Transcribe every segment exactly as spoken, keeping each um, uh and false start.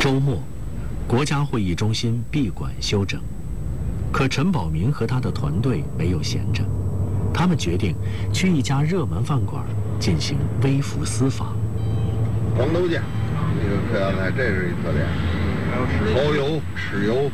周末，国家会议中心闭馆休整，可陈宝明和他的团队没有闲着，他们决定去一家热门饭馆进行微服私访。 黄豆酱，这个客家菜这是一特点，还有蚝油、豉油，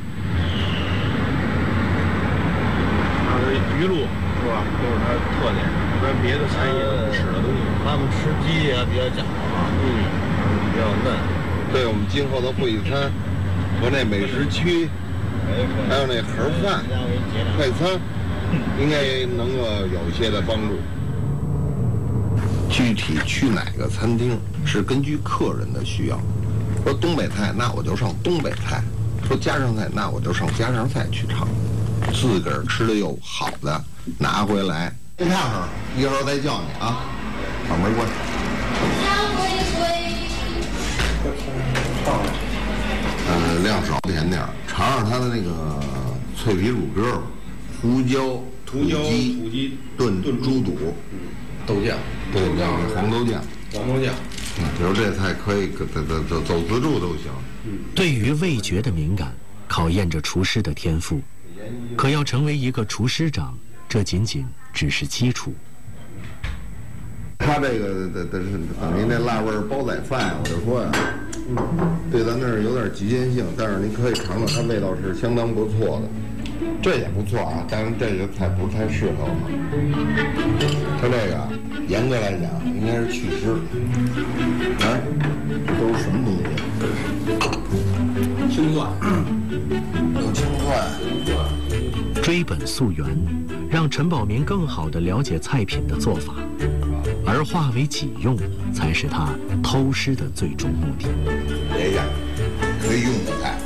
还有鱼露是吧？都是它的特点，跟别的餐饮不吃的东西。 他们吃鸡也比较讲究啊， 嗯， 比较嫩。 对我们今后的会议餐和那美食区，还有那盒饭、快餐，应该能够有一些的帮助。具体去哪个餐厅是根据客人的需要，说东北菜那我就上东北菜，说家常菜那我就上家常菜去尝，自个儿吃的又好的拿回来。先看看，一会儿再叫你啊，把门关。呃，量少甜点，尝尝它的那个脆皮乳鸽，胡椒、 胡椒鸡土鸡炖炖猪肚， 豆酱， 对，黄豆酱， 黄豆酱。 嗯，比如这菜可以走走走走自助都行。 对于味觉的敏感，考验着厨师的天赋。可要成为一个厨师长，这仅仅只是基础。 他这个的的是等于那辣味煲仔饭，我就说呀，对咱那儿有点局限性，但是您可以尝尝，它味道是相当不错的。这也不错啊，但是这个菜不太适合我。它这个严格来讲应该是祛湿。哎，这都是什么东西？青蒜， 有青蒜。 追本溯源，让陈宝明更好地了解菜品的做法，而化为己用，才是他偷师的最终目的。 别样可以用的菜，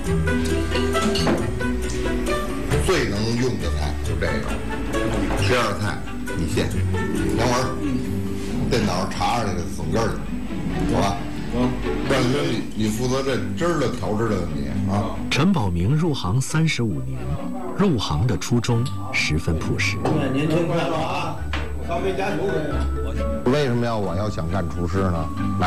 最能用的菜就这个。第二菜米线，杨文，电脑上查查这个笋根儿去，好吧？嗯，让你你负责这汁儿的调制的问题啊。 陈宝明入行三十五年，入行的初衷十分朴实。 年轻快乐啊！咖啡加酒。 为什么要我要想干厨师呢？